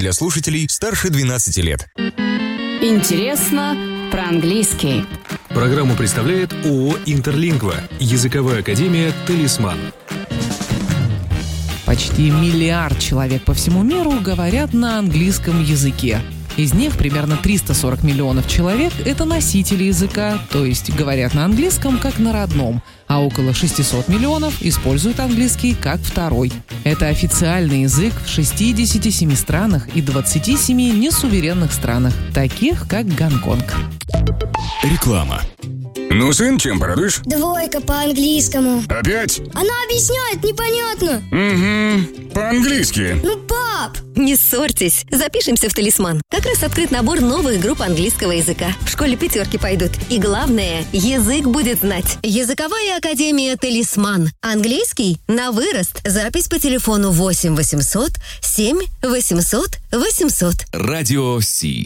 для слушателей старше 12 лет. Интересно про английский. Программу представляет ООО «Интерлингва», языковая академия «Талисман». Почти миллиард человек по всему миру говорят на английском языке. Из них примерно 340 миллионов человек – это носители языка, то есть говорят на английском как на родном, а около 600 миллионов используют английский как второй. Это официальный язык в 67 странах и 27 несуверенных странах, таких как Гонконг. Реклама. Ну, сын, чем порадуешь? 2 по английскому. Опять? Она объясняет непонятно. Угу, по-английски. Ну, пап! Не ссорьтесь, запишемся в «Талисман». Как раз открыт набор новых групп английского языка. В школе 5 пойдут. И главное, язык будет знать. Языковая академия «Талисман». Английский на вырост. Запись по телефону 8 800 7 800 800. Радио Си.